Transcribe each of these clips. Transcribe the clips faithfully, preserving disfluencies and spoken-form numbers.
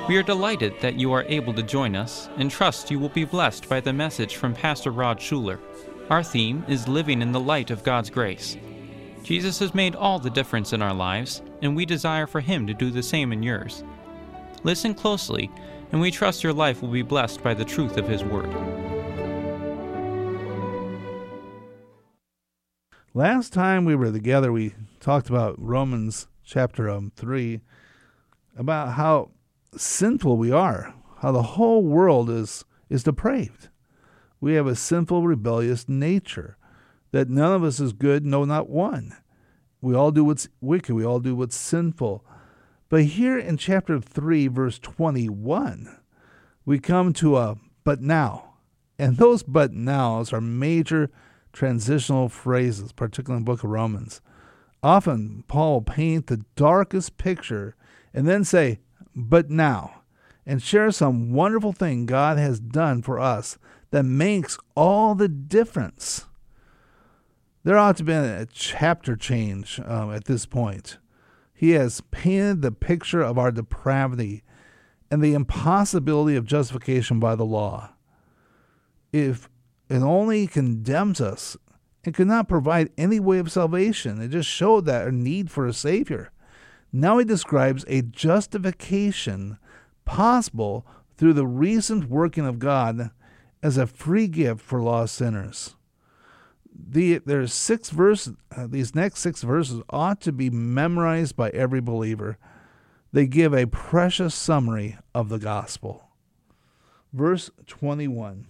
We are delighted that you are able to join us and trust you will be blessed by the message from Pastor Rod Schuler. Our theme is Living in the Light of God's Grace. Jesus has made all the difference in our lives, and we desire for Him to do the same in yours. Listen closely, and we trust your life will be blessed by the truth of His Word. Last time we were together, we talked about Romans chapter um, three, about how sinful we are, how the whole world is is depraved. We have a sinful, rebellious nature, that none of us is good, no, not one. We all do what's wicked, we all do what's sinful. But here in chapter three, verse twenty-one, we come to a but now. And those but nows are major transitional phrases, particularly in the book of Romans. Often Paul will paint the darkest picture and then say, but now, and share some wonderful thing God has done for us that makes all the difference. There ought to be a chapter change um, at this point. He has painted the picture of our depravity and the impossibility of justification by the law. If it only condemns us, it could not provide any way of salvation. It just showed that a need for a Savior. Now he describes a justification possible through the recent working of God as a free gift for lost sinners. The, there's six verses. Uh, these next six verses ought to be memorized by every believer. They give a precious summary of the gospel. Verse twenty-one.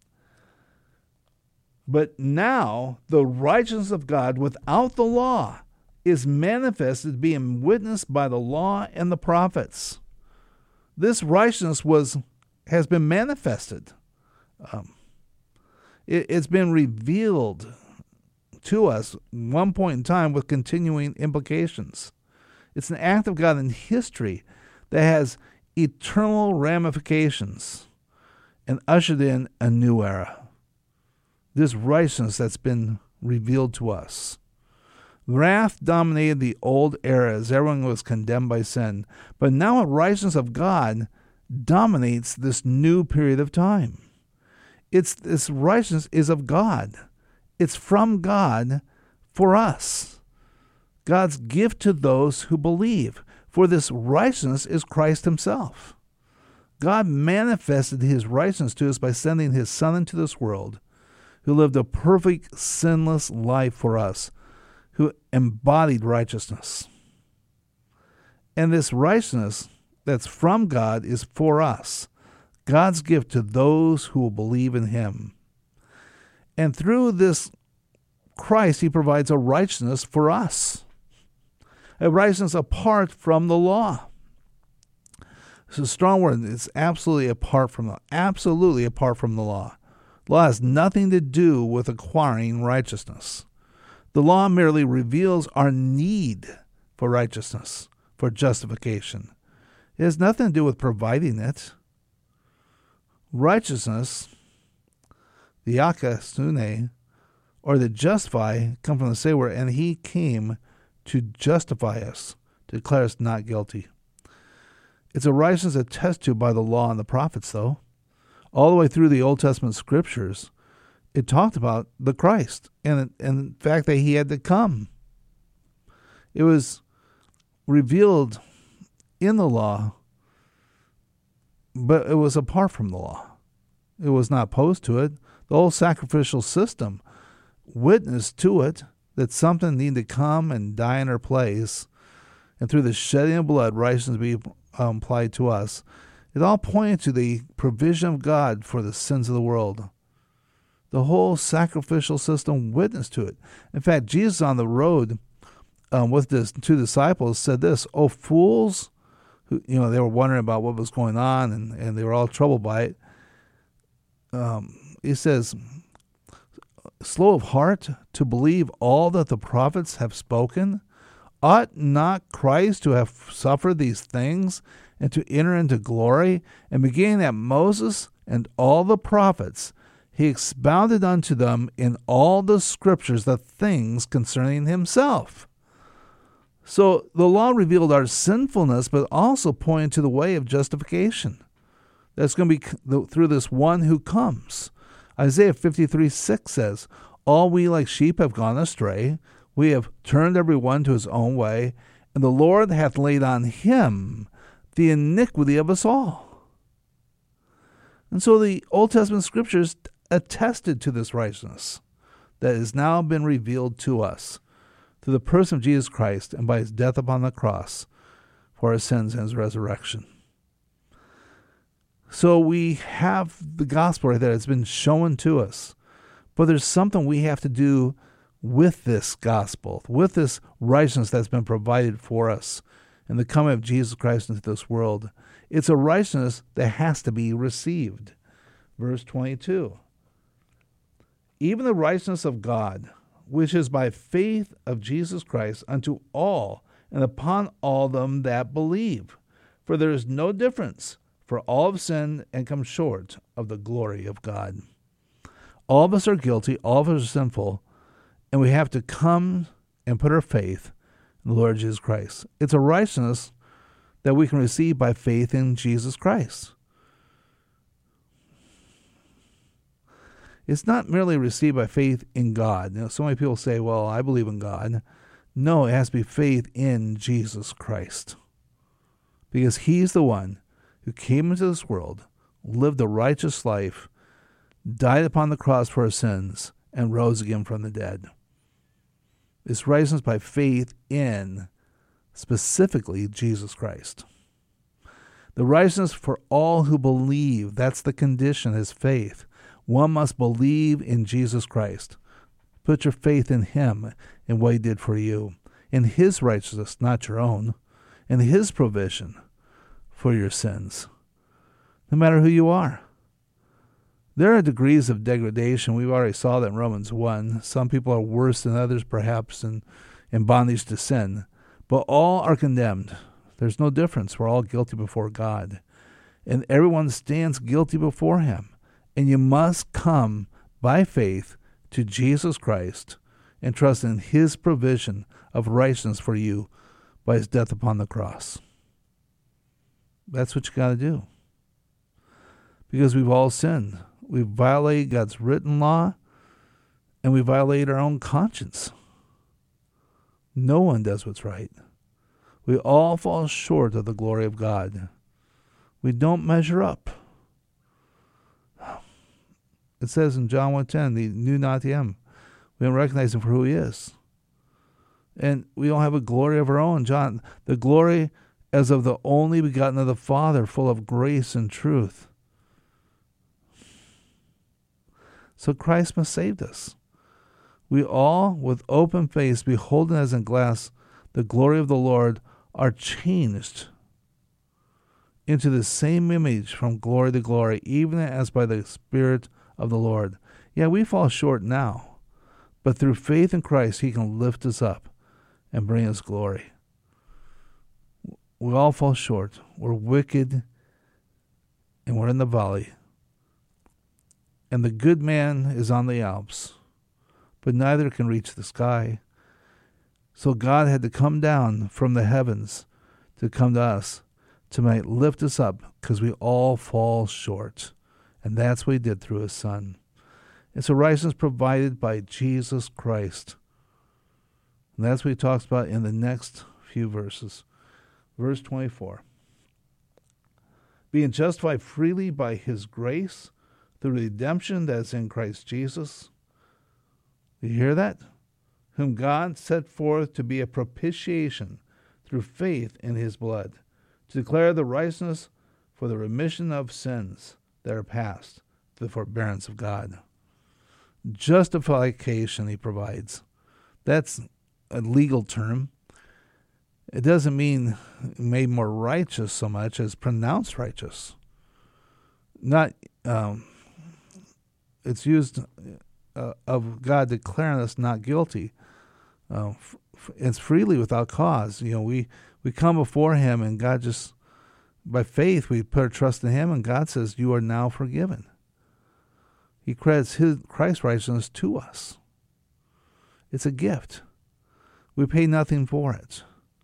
But now the righteousness of God without the law is manifested, being witnessed by the law and the prophets. This righteousness was has been manifested. Um, it, it's been revealed to us one point in time with continuing implications. It's an act of God in history that has eternal ramifications and ushered in a new era. This righteousness that's been revealed to us. Wrath dominated the old era as everyone was condemned by sin. But now the righteousness of God dominates this new period of time. It's this righteousness is of God. It's from God for us. God's gift to those who believe. For this righteousness is Christ Himself. God manifested His righteousness to us by sending His Son into this world, who lived a perfect, sinless life for us, who embodied righteousness. And this righteousness that's from God is for us, God's gift to those who will believe in Him. And through this Christ, He provides a righteousness for us, a righteousness apart from the law. It's a strong word. It's absolutely apart from the absolutely apart from the law. Law has nothing to do with acquiring righteousness. The law merely reveals our need for righteousness, for justification. It has nothing to do with providing it. Righteousness, the akasune, or the justify, come from the same word, and He came to justify us, to declare us not guilty. It's a righteousness attested to by the law and the prophets, though. All the way through the Old Testament scriptures, it talked about the Christ and, and the fact that He had to come. It was revealed in the law, but it was apart from the law. It was not opposed to it. The whole sacrificial system witnessed to it that something needed to come and die in our place, and through the shedding of blood, righteousness be um, applied to us. It all pointed to the provision of God for the sins of the world. The whole sacrificial system witnessed to it. In fact, Jesus on the road um, with his two disciples said this, "Oh, fools," who, you know, they were wondering about what was going on, and, and they were all troubled by it. Um, he says, "Slow of heart to believe all that the prophets have spoken? Ought not Christ to have suffered these things and to enter into glory? And beginning at Moses and all the prophets, He expounded unto them in all the scriptures the things concerning Himself." So the law revealed our sinfulness, but also pointed to the way of justification. That's going to be through this one who comes. Isaiah fifty-three six says, all we like sheep have gone astray. We have turned every one to his own way, and the Lord hath laid on him the iniquity of us all. And so the Old Testament scriptures attested to this righteousness that has now been revealed to us through the person of Jesus Christ and by his death upon the cross for our sins and his resurrection. So we have the gospel right there. It's been shown to us. But there's something we have to do with this gospel, with this righteousness that's been provided for us in the coming of Jesus Christ into this world. It's a righteousness that has to be received. Verse twenty-two. Even the righteousness of God, which is by faith of Jesus Christ unto all and upon all them that believe. For there is no difference, for all have sinned and come short of the glory of God. All of us are guilty, all of us are sinful, and we have to come and put our faith in the Lord Jesus Christ. It's a righteousness that we can receive by faith in Jesus Christ. It's not merely received by faith in God. You know, so many people say, well, I believe in God. No, it has to be faith in Jesus Christ. Because he's the one who came into this world, lived a righteous life, died upon the cross for our sins, and rose again from the dead. It's righteousness by faith in, specifically, Jesus Christ. The righteousness for all who believe, that's the condition, is faith. One must believe in Jesus Christ. Put your faith in him and what he did for you, in his righteousness, not your own, and his provision for your sins, no matter who you are. There are degrees of degradation. We already saw that in Romans one. Some people are worse than others, perhaps, in, in bondage to sin. But all are condemned. There's no difference. We're all guilty before God. And everyone stands guilty before him. And you must come by faith to Jesus Christ and trust in his provision of righteousness for you by his death upon the cross. That's what you got to do. Because we've all sinned. We've violated God's written law, and we violate our own conscience. No one does what's right. We all fall short of the glory of God. We don't measure up. It says in John one ten, they knew not him. We don't recognize him for who he is. And we don't have a glory of our own. John, the glory as of the only begotten of the Father, full of grace and truth. So Christ must save us. We all, with open face, beholding as in glass the glory of the Lord, are changed into the same image from glory to glory, even as by the Spirit of the Lord. Yeah, we fall short now, but through faith in Christ, he can lift us up and bring us glory. We all fall short. We're wicked, and we're in the valley. And the good man is on the Alps, but neither can reach the sky. So God had to come down from the heavens to come to us, to might lift us up, because we all fall short. And that's what he did through his Son. It's a righteousness provided by Jesus Christ. And that's what he talks about in the next few verses. Verse twenty-four. Being justified freely by his grace, through redemption that is in Christ Jesus. You hear that? Whom God set forth to be a propitiation through faith in his blood, to declare the righteousness for the remission of sins that are past, to the forbearance of God. Justification he provides. That's a legal term. It doesn't mean made more righteous so much as pronounced righteous. Not... Um, It's used uh, of God declaring us not guilty. Uh, f- f- it's freely without cause. You know, we, we come before him, and God just, by faith, we put our trust in him, and God says, you are now forgiven. He credits his Christ's righteousness to us. It's a gift. We pay nothing for it.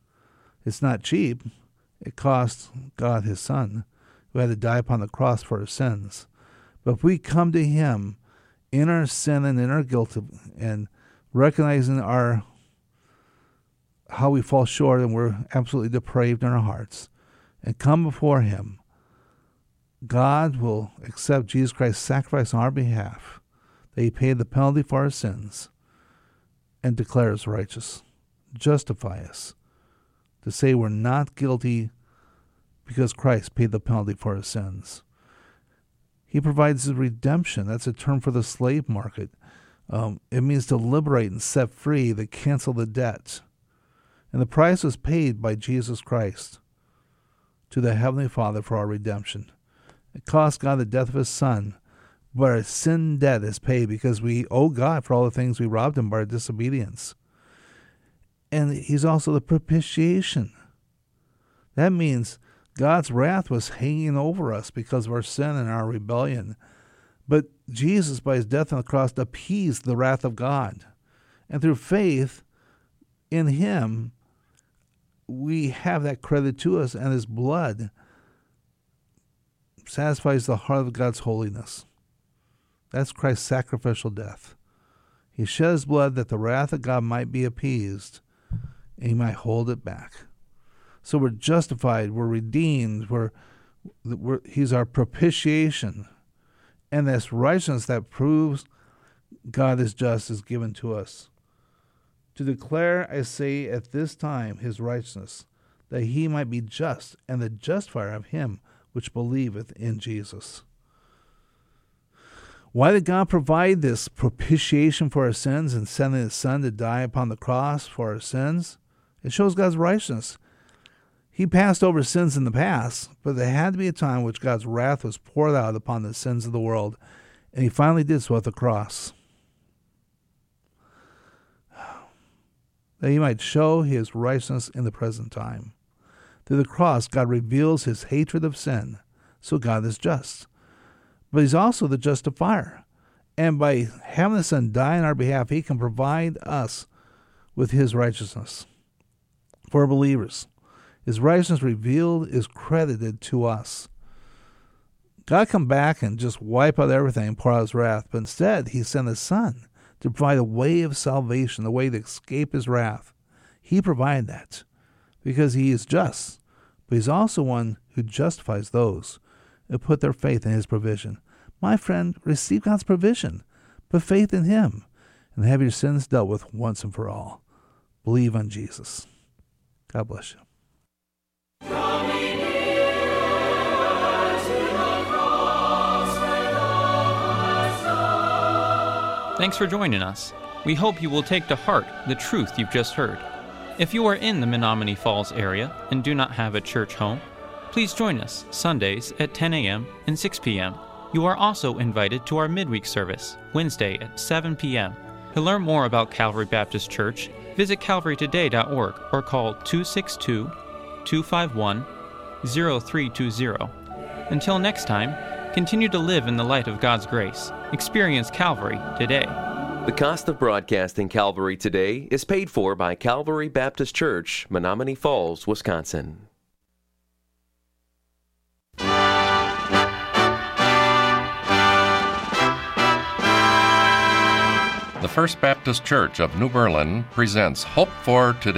It's not cheap. It cost God his Son, who had to die upon the cross for our sins. But if we come to him in our sin and in our guilt and recognizing our how we fall short and we're absolutely depraved in our hearts, and come before him, God will accept Jesus Christ's sacrifice on our behalf, that he paid the penalty for our sins, and declare us righteous, justify us, to say we're not guilty because Christ paid the penalty for our sins. He provides the redemption. That's a term for the slave market. Um, it means to liberate and set free, to cancel the debt. And the price was paid by Jesus Christ to the Heavenly Father for our redemption. It cost God the death of his Son, but our sin debt is paid because we owe God for all the things we robbed him by our disobedience. And he's also the propitiation. That means God's wrath was hanging over us because of our sin and our rebellion. But Jesus, by his death on the cross, appeased the wrath of God. And through faith in him, we have that credit to us, and his blood satisfies the heart of God's holiness. That's Christ's sacrificial death. He shed his blood that the wrath of God might be appeased, and he might hold it back. So we're justified, we're redeemed, we're, we're he's our propitiation. And this righteousness that proves God is just is given to us. To declare, I say, at this time his righteousness, that he might be just, and the justifier of him which believeth in Jesus. Why did God provide this propitiation for our sins and sending his Son to die upon the cross for our sins? It shows God's righteousness. He passed over sins in the past, but there had to be a time in which God's wrath was poured out upon the sins of the world, and he finally did so at the cross. That he might show his righteousness in the present time. Through the cross, God reveals his hatred of sin, so God is just. But he's also the justifier. And by having the Son die on our behalf, he can provide us with his righteousness. For believers, his righteousness revealed is credited to us. God come back and just wipe out everything and pour out his wrath, but instead he sent his Son to provide a way of salvation, a way to escape his wrath. He provided that because he is just, but he's also one who justifies those who put their faith in his provision. My friend, receive God's provision. Put faith in him and have your sins dealt with once and for all. Believe on Jesus. God bless you. Thanks for joining us. We hope you will take to heart the truth you've just heard. If you are in the Menominee Falls area and do not have a church home, please join us Sundays at ten a.m. and six p.m. You are also invited to our midweek service, Wednesday at seven p.m. To learn more about Calvary Baptist Church, visit calvary today dot org or call two six two, two five one, zero three two zero. Until next time, continue to live in the light of God's grace. Experience Calvary today. The cost of broadcasting Calvary Today is paid for by Calvary Baptist Church, Menominee Falls, Wisconsin. The First Baptist Church of New Berlin presents Hope for Today.